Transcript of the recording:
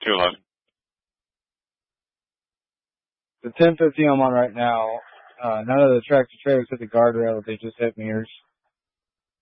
211. The 1050 I'm on right now, none of the tractor trailers hit the guardrail. They just hit mirrors.